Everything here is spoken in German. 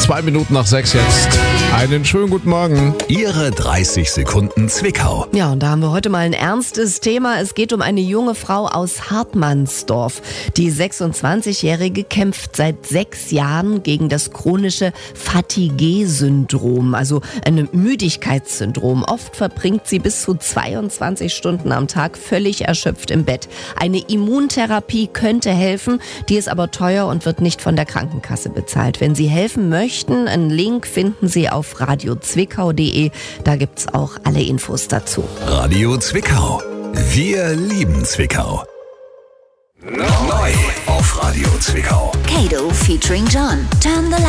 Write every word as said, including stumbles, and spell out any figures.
Zwei Minuten nach sechs jetzt. Einen schönen guten Morgen. Ihre dreißig Sekunden Zwickau. Ja, und da haben wir heute mal ein ernstes Thema. Es geht um eine junge Frau aus Hartmannsdorf. Die sechsundzwanzigjährige kämpft seit sechs Jahren gegen das chronische Fatigue-Syndrom, also ein Müdigkeitssyndrom. Oft verbringt sie bis zu zweiundzwanzig Stunden am Tag völlig erschöpft im Bett. Eine Immuntherapie könnte helfen, die ist aber teuer und wird nicht von der Krankenkasse bezahlt. Wenn Sie helfen möchten, einen Link finden Sie auf radio zwickau punkt de. Da gibt's auch alle Infos dazu. Radio Zwickau. Wir lieben Zwickau. Neu auf Radio Zwickau. Kato featuring John. Turn the